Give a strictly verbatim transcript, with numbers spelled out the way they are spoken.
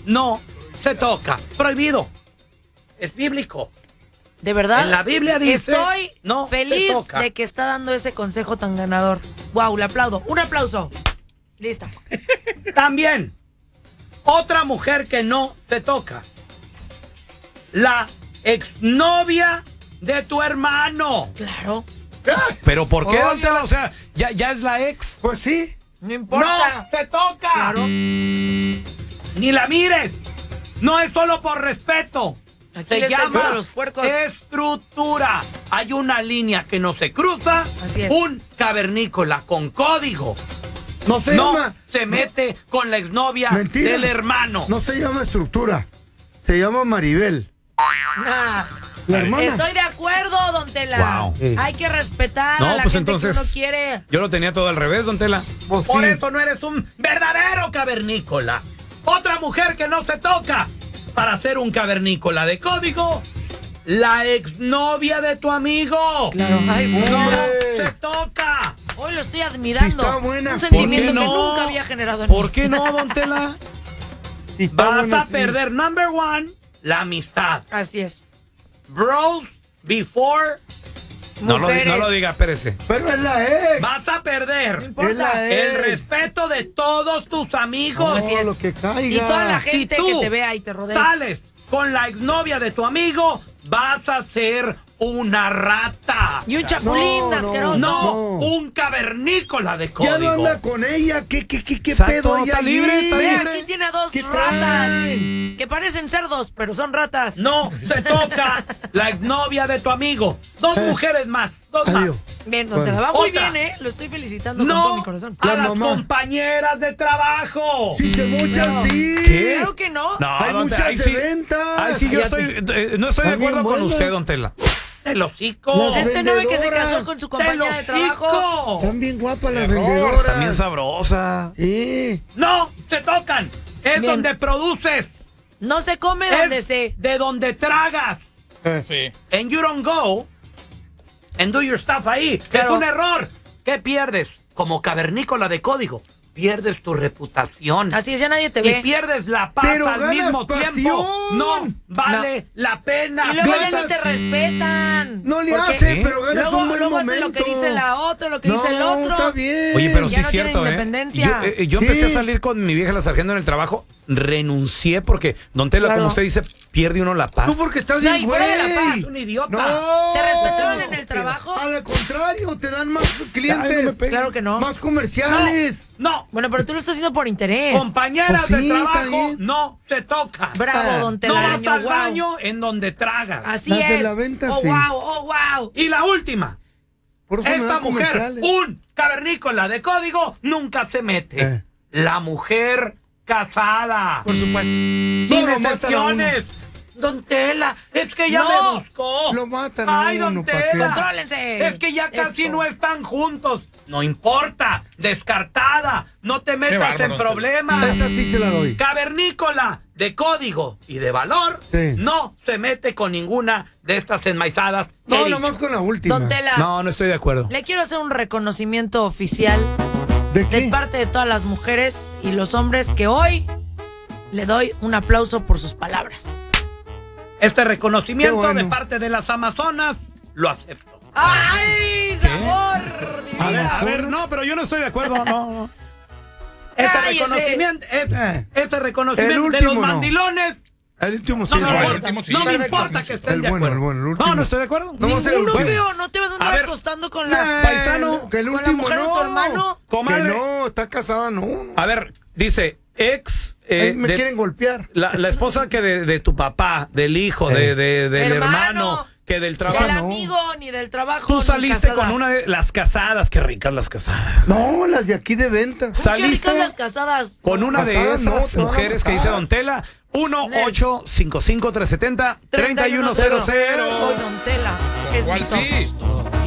no se toca. Prohibido. Es bíblico. De verdad, en la Biblia dice, estoy no feliz se toca. de que está dando ese consejo tan ganador. Wow, le aplaudo. Un aplauso. Lista. También, otra mujer que no se toca. La exnovia de tu hermano. Claro. ¿Pero por qué, Obvio. don Tela? O sea, ¿ya, ya es la ex? Pues sí. No importa. No se toca. Claro. Ni la mires. No es solo por respeto. Aquí Se le está diciendo llama a los puercos. estructura. Hay una línea que no se cruza. Así es. Un cavernícola con código No se no llama. se mete con la exnovia Mentira. del hermano. No se llama estructura. Se llama Maribel. Nah. La hermana. Estoy de acuerdo, don Tela. Wow. Sí. Hay que respetar No, a la pues gente entonces. que uno quiere. Yo lo tenía todo al revés, don Tela. Pues Por sí. eso no eres un verdadero cavernícola. Otra mujer que no se toca para ser un cavernícola de código. La exnovia de tu amigo. Claro. Ay, No ¡Eh! se toca. hoy lo estoy admirando. Sí, está buena. Un ¿Por sentimiento qué que no? nunca había generado en ¿Por mí. qué no, don Tela? Y está Vas buena, a sí. perder, number one, la amistad. Así es. Bros before. No lo, di- Mujeres. no lo diga, espérese. Pero es la ex. Vas a No perder Es importa. la el ex. respeto de todos tus amigos. Así es. No, lo que caiga. Y toda la Si gente tú que te vea y te rodea. sales con la exnovia de tu amigo, vas a ser una rata. Y un chapulín No, no, asqueroso. No, No. un cavernícola de Ya código. no anda con ella. ¿Qué, qué, qué, qué Exacto, pedo hay está allí? libre, está Ve, libre. aquí tiene a dos ¿Qué ratas traen? que parecen cerdos, pero son ratas. No se toca la exnovia de tu amigo. Dos mujeres más. Dos Adiós. más. Bien, don Tela, va muy Otra. bien, ¿eh? Lo estoy felicitando con todo No mi corazón. a La las mamá. compañeras de trabajo. Si se mochan, No. sí. ¿Qué? Claro que no. No, Hay don Tela, muchas ahí de sí. venta. Ay, sí, yo Cállate. estoy, eh, no estoy de Está bien acuerdo con buena. usted, don Tela. El hocico. Las Este no ve que se vendedoras. casó con su ¡Del compañera de trabajo. hocico! Están bien guapas las Error, vendedoras. está bien sabrosa. Sí. No se tocan. Es Bien. donde produces. No se come donde Es se. de donde tragas. Sí. And you don't go and do your stuff ahí. Claro. Es un error. ¿Qué pierdes? Como cavernícola de código. Pierdes tu reputación. Así es, ya nadie te Y ve. pierdes la paz Pero al ganas mismo pasión. tiempo. No vale la pena. Y luego ya ganas- ni te respetan. No le Porque hace, ¿Sí? pero ganas Luego, un buen luego momento. hace lo que dice la otra, lo que no, dice el otro. está bien. Oye, pero Ya sí no es tienen cierto, ¿eh? independencia. Yo, eh, yo Sí. empecé a salir con mi vieja la sargento en el trabajo, renuncié porque, don Tela, Claro. como usted dice, pierde uno la paz. Tú porque estás No, bien, y fuera de la güey. paz. Es un idiota. No. ¿Te respetaron en el trabajo? Al contrario, te dan más Ay, clientes, no me pegue. Claro que no. más comerciales. No. Bueno, pero tú lo estás haciendo por interés. Compañeras Pues sí, de está trabajo bien. no se tocan. Bravo, Ah. don No Telaraño. vas al wow. baño en donde tragas. Así Las de es. la venta, oh, sí. wow, oh, wow. Y la última. Por eso me Esta dan mujer, comerciales. un cavernícola de código, nunca se mete. Eh. La mujer casada. Por supuesto. Sin No, lo matan a excepciones. Don Tela, es que ya No. me buscó. Lo matan a Ay, don uno, ¿pa' qué? Tela. Contrólense. Es que ya casi Esto. no están juntos. No importa. Descartada. No te metas bárbaro, en don problemas. Esa sí se la doy. Cavernícola de código y de valor Sí. no se mete con ninguna de estas enmaizadas. que he No, dicho. nomás con la última. Don Tela, No, no estoy de acuerdo. le quiero hacer un reconocimiento oficial ¿De de qué? parte de todas las mujeres y los hombres que hoy le doy un aplauso por sus palabras. Este reconocimiento Qué bueno. de parte de las Amazonas lo acepto. ¡Ay, sabor! Mi A ver, vida. A ver, no, pero yo no estoy de acuerdo, no, no. Este Cállese. reconocimiento, es- Eh. este reconocimiento El de los último no. mandilones, El último sí. no me el el importa, bueno. último sí. no me Perfecto. importa que estén El de bueno, acuerdo. el bueno, el último. No, no estoy de acuerdo. No, vamos a hacer el Ninguno, último. feo, no te vas a andar A ver. acostando con la, Eh, Paisano, que el con la último mujer de no. tu hermano. Comadre. Que no, está casada, no. A ver, dice, ex eh, Ahí me de- quieren golpear. la, la esposa que de, de tu papá, del hijo, de, Eh. de- del Hermano. hermano, que del trabajo. Del no. amigo, ni del trabajo. Tú ni saliste casada. con una de las casadas, qué ricas las casadas. No, las de aquí de venta. ¿Cómo que Saliste ricas las casadas? con una de Casadas, no, esas te van a mujeres que dice matar. Don Tela. uno ocho cinco cinco tres siete cero tres uno cero cero. Hoy, don Tela, es mi ¿Cuál sí? top.